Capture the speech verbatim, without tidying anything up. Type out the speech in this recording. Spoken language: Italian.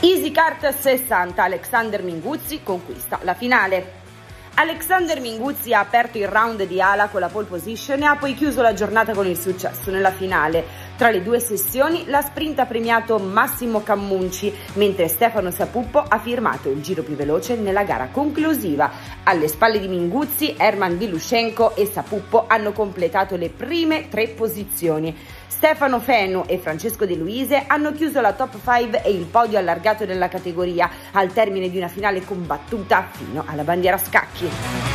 EasyKart sessanta, Alexander Minguzzi conquista la finale. Alexander Minguzzi ha aperto il round di ala con la pole position e ha poi chiuso la giornata con il successo nella finale. Tra le due sessioni la sprint ha premiato Massimo Cammunci, mentre Stefano Sapuppo ha firmato il giro più veloce nella gara conclusiva. Alle spalle di Minguzzi, Herman Vilushenko e Sapuppo hanno completato le prime tre posizioni. Stefano Fenu e Francesco De Luise hanno chiuso la top cinque e il podio allargato nella categoria al termine di una finale combattuta fino alla bandiera a scacchi.